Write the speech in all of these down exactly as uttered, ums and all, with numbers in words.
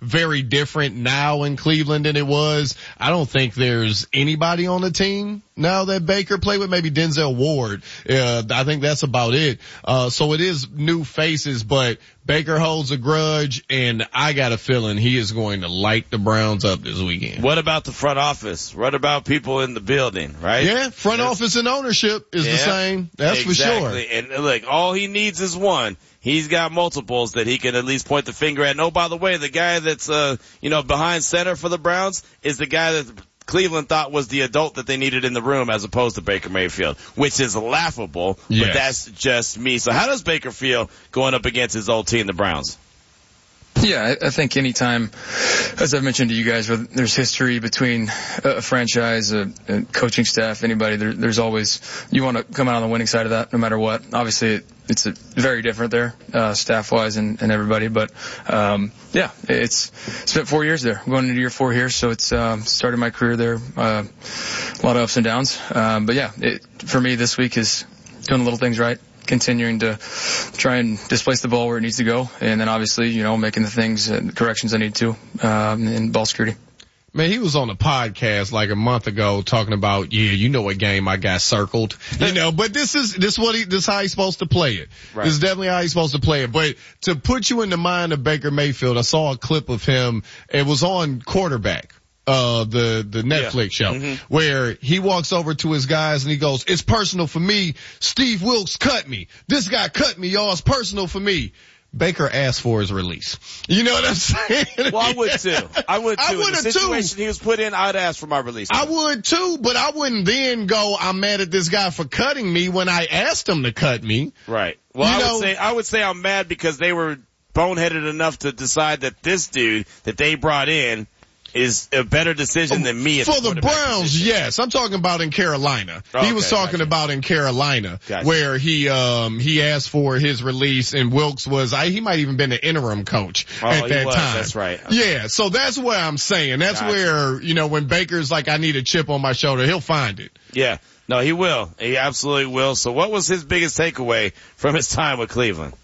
very different now in Cleveland than it was. I don't think there's anybody on the team now that Baker played with, maybe Denzel Ward. Uh, I think that's about it. Uh, so it is new faces, but Baker holds a grudge, and I got a feeling he is going to light the Browns up this weekend. What about the front office? What about people in the building, right? Yeah, front That's, office and ownership is yeah, the same. That's exactly. for sure. And look, all he needs is one. He's got multiples that he can at least point the finger at. And oh, by the way, the guy that's, uh, you know, behind center for the Browns is the guy that Cleveland thought was the adult that they needed in the room as opposed to Baker Mayfield, which is laughable, yes. but that's just me. So how does Baker feel going up against his old team, the Browns? Yeah, I think anytime, as I've mentioned to you guys, where there's history between a franchise, a, a coaching staff, anybody, there, there's always, you want to come out on the winning side of that no matter what. Obviously, it, it's a, very different there, uh, staff-wise and, and everybody, but, um, yeah, it's spent four years there. I'm going into year four here, so it's, um, started my career there, uh, a lot of ups and downs. Um, but yeah, it, for me this week is doing the little things right, continuing to try and displace the ball where it needs to go, and then obviously, you know, making the things and the corrections I need to, um, in ball security. Man, he was on a podcast like a month ago talking about, yeah, you know what game I got circled, you know, but this is, this what he, this is how he's supposed to play it. Right. This is definitely how he's supposed to play it. But to put you in the mind of Baker Mayfield, I saw a clip of him. It was on Quarterback, uh, the, the Netflix yeah. show, mm-hmm. where he walks over to his guys and he goes, it's personal for me. Steve Wilkes cut me. This guy cut me, y'all. It's personal for me. Baker asked for his release. You know what I'm saying? Well, I would too. I would too. I would in the situation too. He was put in, I'd ask for my release. I would too, but I wouldn't then go, I'm mad at this guy for cutting me when I asked him to cut me. Right. Well, you I know, would say, I would say I'm mad because they were boneheaded enough to decide that this dude that they brought in is a better decision than me. For the, the Browns, position. yes. I'm talking about in Carolina. Oh, he was okay, talking gotcha. about in Carolina Gotcha. where he, um, he asked for his release and Wilkes was, I, he might even been the interim coach oh, at that he was. time. That's right. Yeah. So that's what I'm saying. That's Gotcha. where, you know, when Baker's like, I need a chip on my shoulder, he'll find it. Yeah. No, he will. He absolutely will. So what was his biggest takeaway from his time with Cleveland?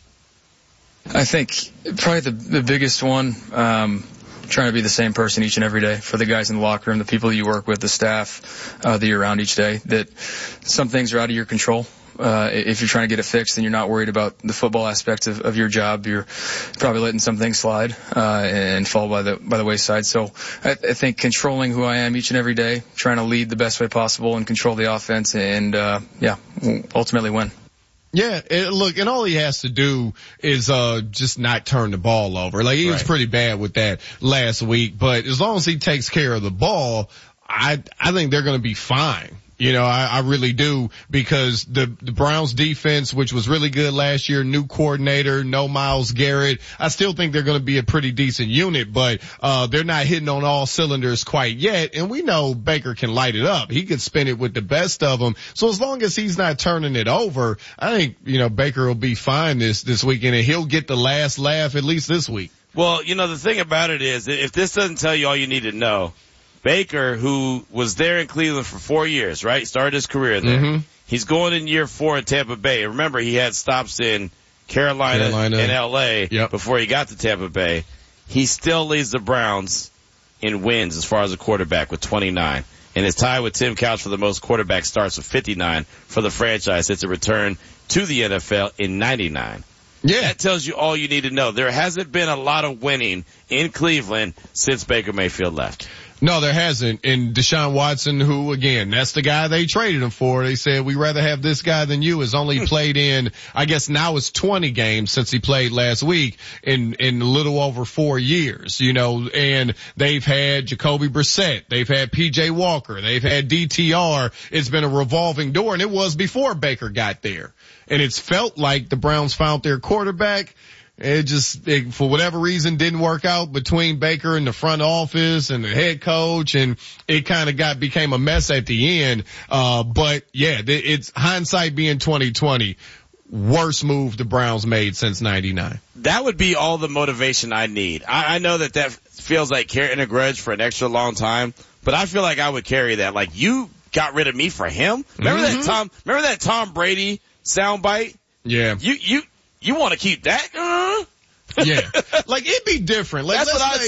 I think probably the, the biggest one, um, trying to be the same person each and every day for the guys in the locker room, the people you work with, the staff, uh, that you're around each day, that some things are out of your control. Uh, if you're trying to get it fixed and you're not worried about the football aspect of, of your job, you're probably letting some things slide, uh, and fall by the, by the wayside. So I, I think controlling who I am each and every day, trying to lead the best way possible and control the offense and, uh, yeah, ultimately win. Yeah, it, look, and all he has to do is uh just not turn the ball over. Like, he right. was pretty bad with that last week, but as long as he takes care of the ball, I I think they're going to be fine. You know, I, I really do, because the, the Browns defense, which was really good last year, new coordinator, no Myles Garrett, I still think they're going to be a pretty decent unit, but, uh, they're not hitting on all cylinders quite yet. And we know Baker can light it up. He could spin it with the best of them. So as long as he's not turning it over, I think, you know, Baker will be fine this, this weekend, and he'll get the last laugh at least this week. Well, you know, the thing about it is, if this doesn't tell you all you need to know, Baker, who was there in Cleveland for four years, right? Started his career there. Mm-hmm. He's going in year four in Tampa Bay. Remember, he had stops in Carolina, Carolina. and L A yep. before he got to Tampa Bay. He still leads the Browns in wins as far as a quarterback with twenty-nine. And is tied with Tim Couch for the most quarterback starts with fifty-nine for the franchise since a return to the N F L in ninety-nine. Yeah. That tells you all you need to know. There hasn't been a lot of winning in Cleveland since Baker Mayfield left. No, there hasn't. And Deshaun Watson, who, again, that's the guy they traded him for. They said, we'd rather have this guy than you, has only played in, I guess now it's twenty games since he played last week in, in a little over four years, you know, and they've had Jacoby Brissett. They've had P J Walker. They've had D T R. It's been a revolving door, and it was before Baker got there. And it's felt like the Browns found their quarterback. It just, it, for whatever reason, didn't work out between Baker and the front office and the head coach, and it kind of got, became a mess at the end. Uh, but yeah, it's hindsight being twenty twenty. Worst move the Browns made since ninety-nine. That would be all the motivation I need. I, I know that that feels like carrying a grudge for an extra long time, but I feel like I would carry that. Like, you got rid of me for him? Remember mm-hmm. that Tom, remember that Tom Brady soundbite? Yeah. You, you, You want to keep that? Uh? Yeah. Like, it'd be different. Like, That's let's what I say